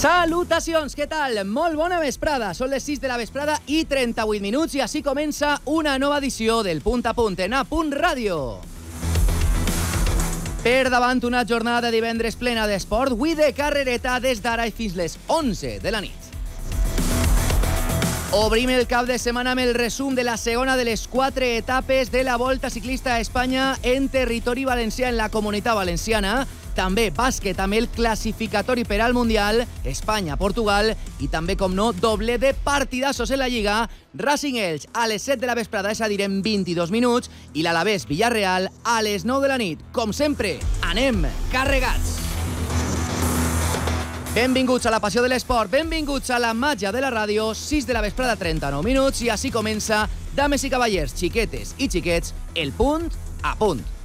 Salutacions, què tal? Molt bona vesprada. Són les 6 de la vesprada i 38 minuts i així comença una nova edició del Punt a Punt en A Punt Ràdio. Per davant una jornada de divendres plena d'esport, avui de carrereta des d'ara i fins les 11 de la nit. Obrim el cap de setmana amb el resum de la segona de les 4 etapes de la Volta Ciclista a Espanya en territori valencià en la Comunitat Valenciana. També bàsquet amb el classificatori per al Mundial, Espanya-Portugal i també, com no, doble de partidassos en la Lliga, Racing-Elx a les 7 de la vesprada, és a dir, en 22 minuts, i l'Alavés-Villarreal a les 9 de la nit. Com sempre, anem carregats! Benvinguts a la passió de l'esport, benvinguts a la màgia de la ràdio, 6 de la vesprada, 39 minuts, i així comença, dames i cavallers, xiquetes i xiquets, el Punt a Punt.